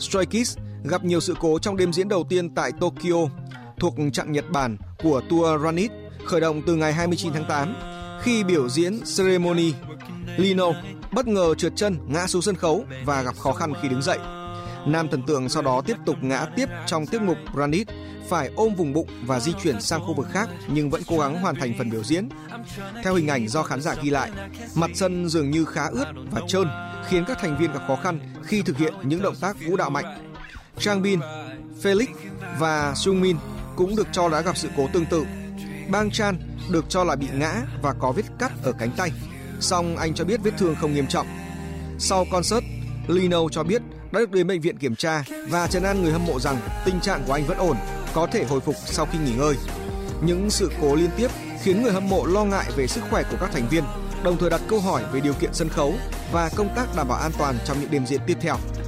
Stray Kids gặp nhiều sự cố trong đêm diễn đầu tiên tại Tokyo thuộc chặng Nhật Bản của tour Run It khởi động từ ngày 29 tháng 8. Khi biểu diễn Ceremony, Lino bất ngờ trượt chân ngã xuống sân khấu và gặp khó khăn khi đứng dậy. Nam thần tượng sau đó tiếp tục ngã tiếp trong tiết mục Run It, phải ôm vùng bụng và di chuyển sang khu vực khác nhưng vẫn cố gắng hoàn thành phần biểu diễn. Theo hình ảnh do khán giả ghi lại, mặt sân dường như khá ướt và trơn, khiến các thành viên gặp khó khăn khi thực hiện những động tác vũ đạo mạnh. Changbin, Felix và Sungmin cũng được cho là gặp sự cố tương tự. Bang Chan được cho là bị ngã và có vết cắt ở cánh tay, song anh cho biết vết thương không nghiêm trọng. Sau concert, Lino cho biết đã được đến bệnh viện kiểm tra và trấn an người hâm mộ rằng tình trạng của anh vẫn ổn, có thể hồi phục sau khi nghỉ ngơi. Những sự cố liên tiếp khiến người hâm mộ lo ngại về sức khỏe của các thành viên, đồng thời đặt câu hỏi về điều kiện sân khấu và công tác đảm bảo an toàn trong những đêm diễn tiếp theo.